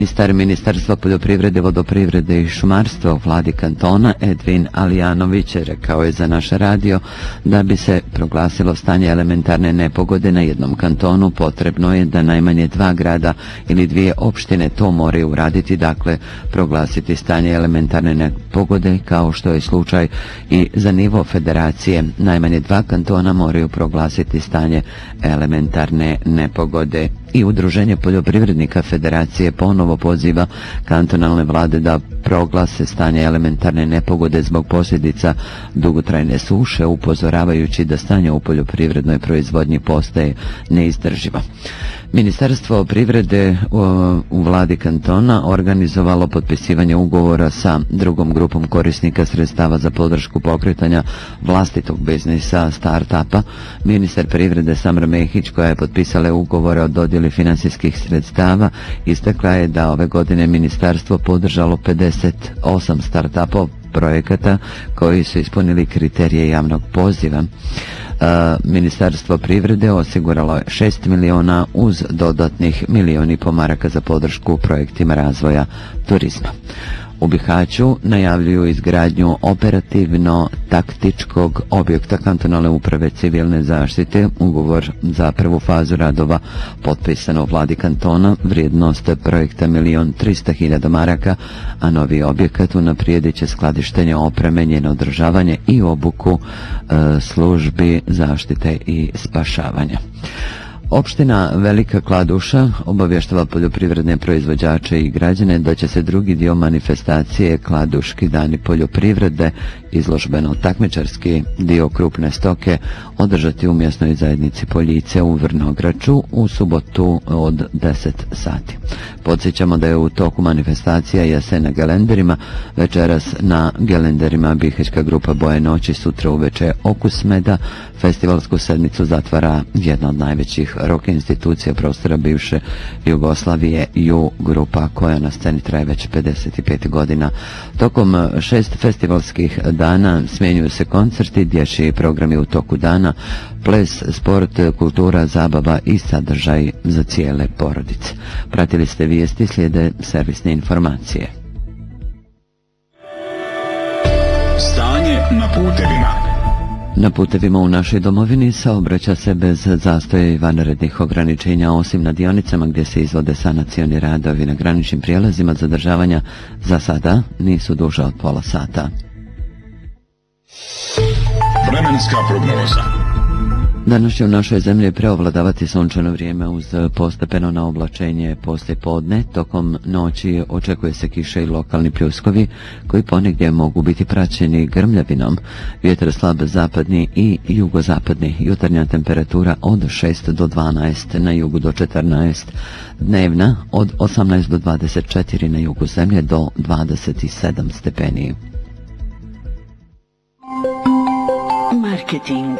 Ministarstva poljoprivrede, vodoprivrede i šumarstva u vladi kantona Edvin Alijanović rekao je za naš radio da bi se proglasilo stanje elementarne nepogode na jednom kantonu potrebno je da najmanje 2 grada ili 2 opštine to moraju uraditi, dakle proglasiti stanje elementarne nepogode kao što je slučaj i za nivo federacije. Najmanje 2 kantona moraju proglasiti stanje elementarne nepogode. I Udruženje poljoprivrednika federacije ponovo poziva kantonalne vlade da proglase stanje elementarne nepogode zbog posljedica dugotrajne suše, upozoravajući da stanje u poljoprivrednoj proizvodnji postaje neizdrživo. Ministarstvo privrede u vladi kantona organizovalo potpisivanje ugovora sa drugom grupom korisnika sredstava za podršku pokretanja vlastitog biznisa start-upa. Ministar privrede Samra Mehić, koja je potpisala ugovore o dodjeli financijskih sredstava, istakla je da ove godine ministarstvo podržalo 58 start-upov projekata koji su ispunili kriterije javnog poziva. Ministarstvo privrede osiguralo je 6 miliona uz dodatnih 1,5 milijuna maraka za podršku projektima razvoja turizma. U Bihaću najavljuju izgradnju operativno-taktičkog objekta kantonalne uprave civilne zaštite. Ugovor za prvu fazu radova potpisano u vladi kantona, vrijednost projekta 1.300.000 maraka, a novi objekat unaprijedit će skladištenje opreme, njeno održavanje i obuku službi zaštite i spašavanja. Opština Velika Kladuša obavještava poljoprivredne proizvođače i građane da će se drugi dio manifestacije Kladuški dani poljoprivrede, izložbeno-takmičarski dio krupne stoke, održati u mjesnoj zajednici Poljice u Vrnograču u subotu od 10 sati. Podsjećamo da je u toku manifestacija jesen na gelenderima, večeras na gelenderima Bihaćka grupa Boje noći, sutra uveče Okus meda. Festivalsku sedmicu zatvara jedna od najvećih rock institucija prostora bivše Jugoslavije, Ju grupa, koja na sceni traje već 55 godina. Tokom 6 festivalskih dana smjenjuju se koncerti, dječji programi u toku dana, ples, sport, kultura, zabava i sadržaj za cijele porodice. Pratili ste vijesti, slijede servisne informacije. Stanje na putevima. Na putevima u našoj domovini saobraća se bez zastoja i vanrednih ograničenja, osim na dionicama gdje se izvode sanacioni radovi. Na graničnim prijelazima zadržavanja za sada nisu duža od pola sata. Vremenska prognoza. Danas će u našoj zemlji preovladavati sunčano vrijeme uz postepeno naoblačenje poslije podne. Tokom noći očekuje se kiša i lokalni pljuskovi koji ponegdje mogu biti praćeni grmljavinom. Vjetar slab zapadni i jugozapadni. Jutarnja temperatura od 6 do 12, na jugu do 14. Dnevna od 18 do 24, na jugu zemlje do 27 stepeni. Marketing.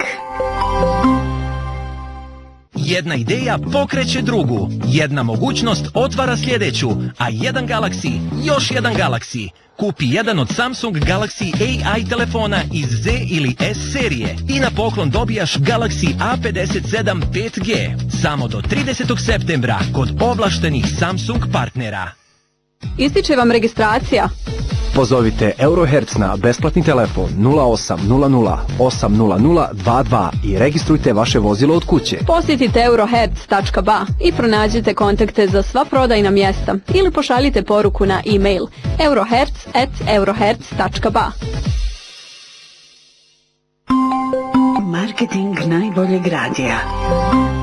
Jedna ideja pokreće drugu, jedna mogućnost otvara sljedeću, a jedan Galaxy, još jedan Galaxy. Kupi jedan od Samsung Galaxy AI telefona iz Z ili S serije i na poklon dobijaš Galaxy A57 5G. Samo do 30. septembra kod ovlaštenih Samsung partnera. Ističe vam registracija. Pozovite Eurohertz na besplatni telefon 0800 800 22 i registrujte vaše vozilo od kuće. Posjetite eurohertz.ba i pronađite kontakte za sva prodajna mjesta ili pošaljite poruku na e-mail eurohertz@eurohertz.ba. Marketing najboljeg radija.